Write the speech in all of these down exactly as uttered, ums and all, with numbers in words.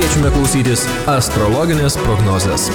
Kviečiame klausytis astrologinės prognozės.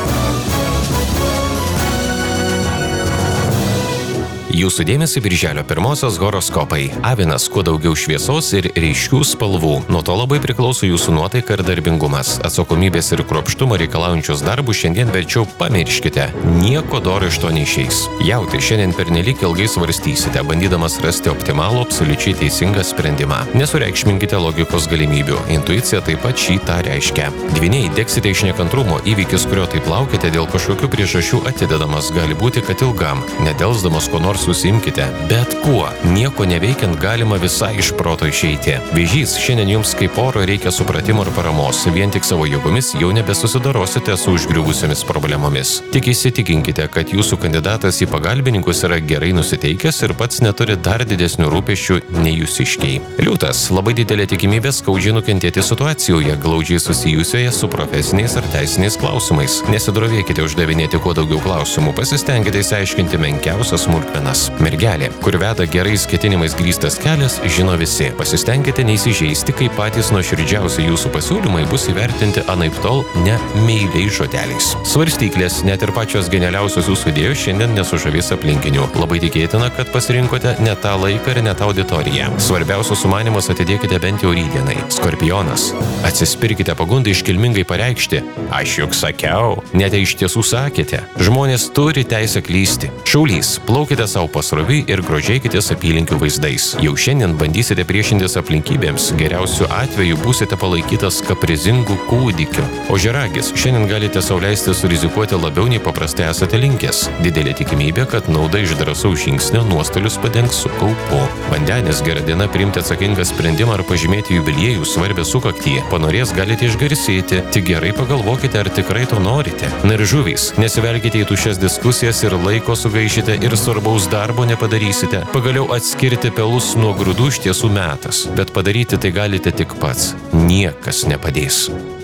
Jūsų dėmesį birželio pirmosios horoskopai. Avinas, kuo daugiau šviesos ir ryškių spalvų. Nuo to labai priklauso jūsų nuotaika ir darbingumas. Atsakomybės ir kruopštumo reikalaujančius darbus šiandien verčiau pamirškite. Nieko doro iš to neišeis. Jauti, šiandien pernelyg ilgai svarstysite, bandydamas rasti optimalų, absoliučiai teisingą sprendimą. Nesureikšminkite logikos galimybių. Intuicija taip pat šį tą reiškia. Dvyniai, degsite iš nekantrumo. Įvykis, kurio taip laukite, dėl kažkokių priežasčių atidedamas, gali būti, kad ilgam. Nedelsdamas ko nors susimkite, bet kuo. Nieko neveikiant galima visai iš proto išeiti. Vėžys, šiandien jums kaip oro reikia supratimo ir paramos. Vien tik savo jėgomis jau nebesusidorosite su užgriuvusiamis problemomis. Tik įsitikinkite, kad jūsų kandidatas į pagalbininkus yra gerai nusiteikęs ir pats neturi dar didesnių rūpesčių nei jūsiškiai. Liūtas, labai didelė tikimybė skaudžiai nukentėti situacijoje, glaudžiai susijusioje su profesiniais ar teisiniais klausimais. Nesidrovėkite uždavinėti kuo daugiau klausimų, pasistengite išsiaiškinti menkiausias smulkmenas. Mergelė, kur veda gerais ketinimais grįstas kelias, žino visi. Pasistengkite neįsižeisti, kai patys nuoširdžiausi jūsų pasiūlymai bus įvertinti anaiptol ne meiliais žodeliais. Svarstyklės, net ir pačios genialiausios jūsų idėjos šiandien nesužavės aplinkinių. Labai tikėtina, kad pasirinkote ne tą laiką ir ne tą auditoriją. Svarbiausius sumanymus atidėkite bent jau rytdienai. Skorpionas, atsispirkite pagundai iškilmingai pareikšti: aš juk sakiau, net iš tiesų sakėte. Žmonės turi teisę klysti. Šaulys, plaukite savo pasroviui ir grožėkitės apylinkių vaizdais. Jau šiandien bandysite priešintis aplinkybėms, geriausiu atveju būsite palaikytas kaprizingų kūdikiu. Ožiaragis, šiandien galite sau leisti surizikuoti labiau nei paprastai esate linkęs. Didelė tikimybė, kad nauda iš drąsaus žingsnio nuostolius padengs su kaupu. Vandenis, gera diena priimti atsakingą sprendimą ar pažymėti jubiliejų svarbę sukaktį. Panorės galite išgarsėti, tik gerai pagalvokite, ar tikrai to norite. Na ir žuvys, nesivelkite į tuščias diskusijas ir laiko sugaišite ir svarbaus darbo nepadarysite. Pagaliau atskirti pelus nuo grūdų iš tiesų metas, bet padaryti tai galite tik pats. Niekas nepadės.